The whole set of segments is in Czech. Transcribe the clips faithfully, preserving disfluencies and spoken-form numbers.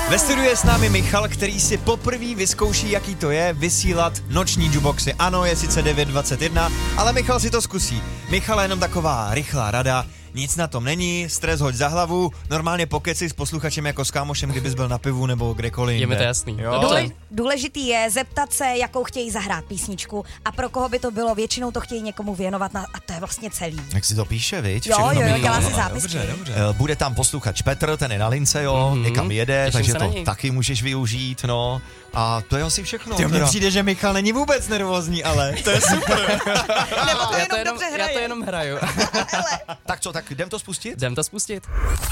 Ve studiu je s námi Michal, který si poprvé vyzkouší, jaký to je vysílat noční jukeboxy. Ano, je sice devět dvacet jedna, ale Michal si to zkusí. Michal je jenom taková rychlá rada. Nic na tom není, stres hoď za hlavu, normálně pokeci s posluchačem jako s kámošem, kdybys byl na pivu nebo kdekoliv. Je mi to jasný. Jo? Důle, důležitý je zeptat se, jakou chtějí zahrát písničku a pro koho by to bylo. Většinou to chtějí někomu věnovat na, a to je vlastně celý. Jak si to píše, viď? Jo, Všechno jo, jo, mi- dělá si zápisky. Dobře, dobře. Eh, Bude tam posluchač Petr, ten je na lince, jo, Mhm. někam jede, Těším takže se na to něj. taky můžeš využít, no. A to je asi všechno. Ty, mně teda. přijde, že Michal není vůbec nervózní, ale to je super. Nebo to Já jenom to jenom, dobře já hraje. to jenom hraju. Tak co, tak jdem to spustit? Jdem to spustit.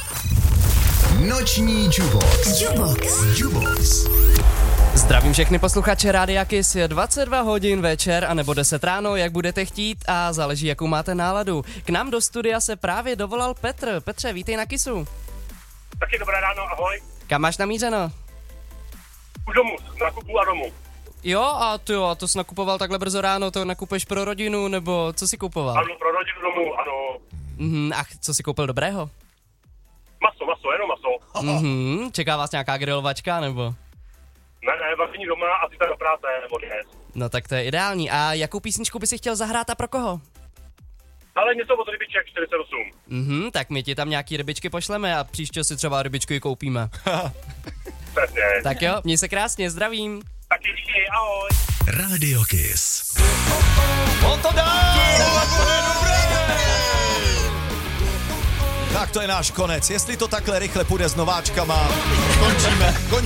Noční jukebox. Jukebox. Jukebox. Zdravím všechny posluchače Rádia Kiss, je dvacet dva hodin večer a nebo deset ráno, jak budete chtít a záleží, jakou máte náladu. K nám do studia se právě dovolal Petr. Petře, vítej na Kissu. Taky dobré ráno, ahoj. Kam máš namířeno? Už domů, na kupu a domů. Jo, a ty jo, a to jsi nakupoval takhle brzo ráno, to nakupuješ pro rodinu, nebo co jsi kupoval? Ano, pro rodinu domů, ano. Mhm, a co jsi koupil dobrého? Maso, maso, jenom maso. Mhm, čeká vás nějaká grilovačka, nebo? Ne, ne, vaření doma a zítra do práce, nebo dnes. No tak to je ideální. A jakou písničku by si chtěl zahrát a pro koho? Ale něco od rybiček čtyřicet osm. Mhm, tak my ti tam nějaký rybičky pošleme a příště si třeba rybičku i koupíme. Přesně. Tak jo, měj se krásně, zdravím. Taky díky, ahoj. Radio Kiss. On to dá! Tak to je náš konec. Jestli to takhle rychle půjde s nováčkama, končíme. končíme.